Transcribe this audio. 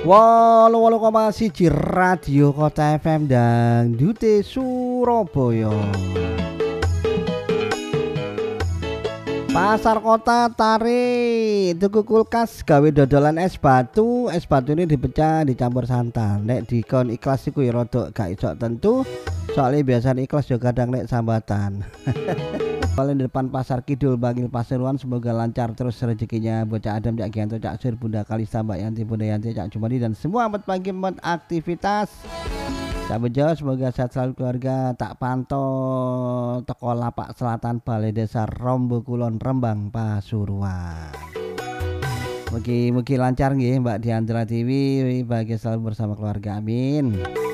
88,1 Radio Kota FM Dangdute Surabaya. Pasar kota tarik tuku kulkas gawe dodolan es batu. Es batu ini dipecah dicampur santan. Nek dikon ikhlas iku ya rada gak iso tentu. Soalnya biasanya ikhlas juga kadang nek sambatan. Paling di depan Pasar Kidul Bangil Pasuruan, semoga lancar terus rezekinya bocah Adam, Cak Gianto, Cak Sur, Bunda Kalista, Mbak Yanti, Bunda Yanti, Cak Jumadi dan semua amat pagi amat aktivitas. Cak Bejo semoga sehat selalu keluarga. Tak pantau teko Lapak Selatan Balai Desa Rombo Kulon Rembang Pasuruan. Mugi lancar nggih Mbak Diandra TV, bahagia selalu bersama keluarga, amin.